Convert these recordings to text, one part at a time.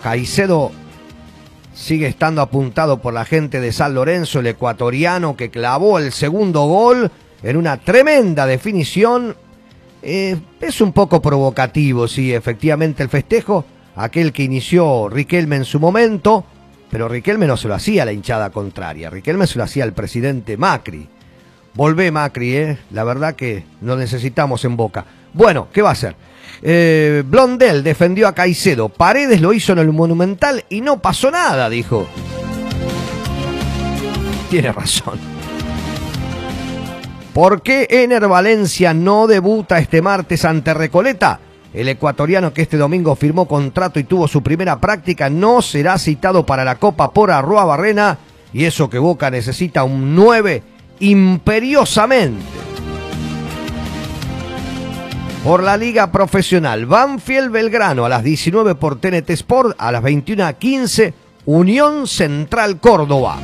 Caicedo sigue estando apuntado por la gente de San Lorenzo, el ecuatoriano que clavó el segundo gol en una tremenda definición. Es un poco provocativo, sí, efectivamente el festejo, aquel que inició Riquelme en su momento, pero Riquelme no se lo hacía a la hinchada contraria, Riquelme se lo hacía al presidente Macri. Volvé Macri, la verdad que lo necesitamos en Boca. Bueno, ¿qué va a hacer? Blondel defendió a Caicedo, Paredes lo hizo en el Monumental y no pasó nada, dijo. Tiene razón. ¿Por qué Ener Valencia no debuta este martes ante Recoleta? El ecuatoriano que este domingo firmó contrato y tuvo su primera práctica no será citado para la Copa por Arruabarrena, y eso que Boca necesita un 9 imperiosamente. Por la Liga Profesional, Banfield Belgrano a las 19 por TNT Sport, a las 21:15 Unión Central Córdoba.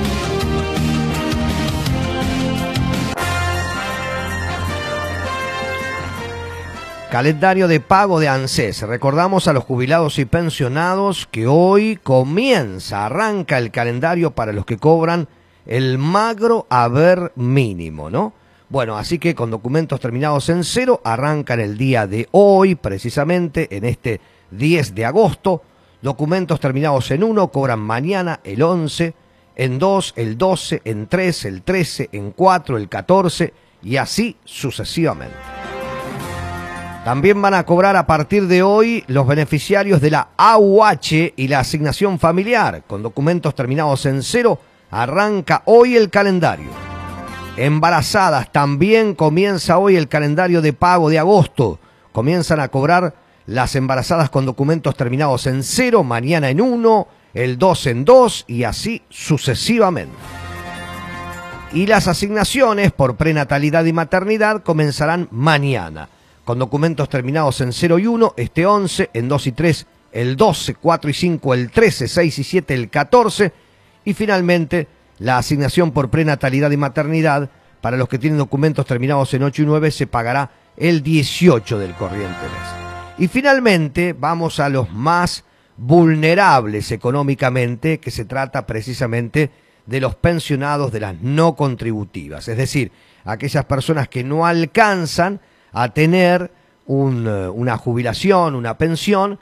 Calendario de pago de ANSES. Recordamos a los jubilados y pensionados que hoy arranca el calendario para los que cobran el magro haber mínimo, ¿no? Bueno, así que con documentos terminados en 0 arrancan el día de hoy, precisamente en este 10 de agosto. Documentos terminados en 1 cobran mañana el 11, en 2 el 12, en 3 el 13, en 4 el 14 y así sucesivamente. También van a cobrar a partir de hoy los beneficiarios de la AUH y la asignación familiar. Con documentos terminados en 0 arranca hoy el calendario. Embarazadas, también comienza hoy el calendario de pago de agosto. Comienzan a cobrar las embarazadas con documentos terminados en 0, mañana en 1, el 2 en 2 y así sucesivamente. Y las asignaciones por prenatalidad y maternidad comenzarán mañana. Con documentos terminados en 0 y 1, este 11, en 2 y 3, el 12, 4 y 5, el 13, 6 y 7, el 14 y finalmente la asignación por prenatalidad y maternidad para los que tienen documentos terminados en 8 y 9 se pagará el 18 del corriente mes. Y finalmente vamos a los más vulnerables económicamente, que se trata precisamente de los pensionados de las no contributivas, es decir, aquellas personas que no alcanzan a tener una jubilación, una pensión,